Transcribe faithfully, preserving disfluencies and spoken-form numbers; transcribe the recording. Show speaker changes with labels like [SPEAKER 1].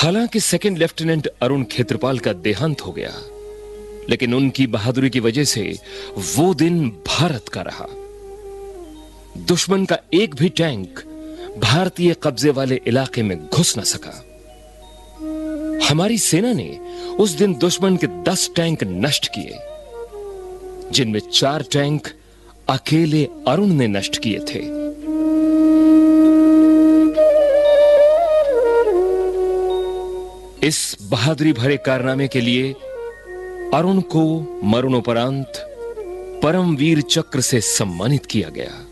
[SPEAKER 1] हालांकि second lieutenant Arun Khetrapal का देहांत हो गया, लेकिन उनकी बहादुरी की वजह से वो दिन भारत का रहा। दुश्मन का एक भी टैंक भारतीय कब्जे वाले इलाके में घुस न सका। हमारी सेना ने उस दिन दुश्मन के दस टैंक नष्ट किए, जिनमें चार टैंक अकेले अरुण ने नष्ट किए थे। इस बहादुरी भरे कारनामे के लिए अरुण को मरणोपरांत परमवीर चक्र से सम्मानित किया गया।